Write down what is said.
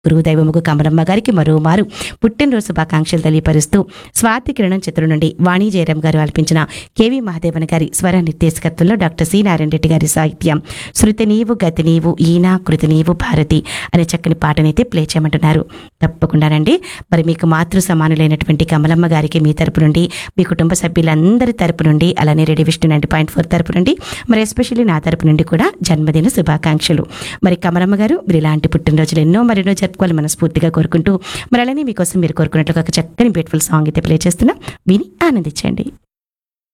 గురుదైవముకు కమలమ్మ గారికి మరోమారు పుట్టినరోజు శుభాకాంక్షలు తెలియపరుస్తూ స్వాతి కిరణం చిత్రం నుండి వాణి జయరాం గారు ఆలపించిన కెవి మహాదేవన్ గారి స్వర నిర్దేశకత్వంలో డాక్టర్ సి నారాయణ రెడ్డి గారి సాహిత్యం, శృతి నీవు గతి నీవు ఈనా కృతి నీవు భారతి అనే చక్కని పాటనైతే ప్లే చేయమంటున్నారు. తప్పకుండానండి. మరి మీకు మాతృ సమానులైనటువంటి కమలమ్మ గారికి మీ తరపు నుండి, మీ కుటుంబ సభ్యులందరి తరపు నుండి, అలానే రేడియో విష్ణు 90.4 తరపు నుండి, మరి ఎస్పెషల్లీ నా తరపు నుండి కూడా జన్మదిన శుభాకాంక్షలు. మరి కమలమ్మ గారు మీరు ఇలాంటి పుట్టినరోజులు ఎన్నో జరుపుకోవాలి మనస్ఫూర్తిగా కోరుకుంటూ, మరి అలానే మీకోసం మీరు కోరుకున్నట్లుగా ఒక చక్కని బ్యూటిఫుల్ సాంగ్ అయితే ప్లే చేస్తున్నా, విని ఆనందించండి.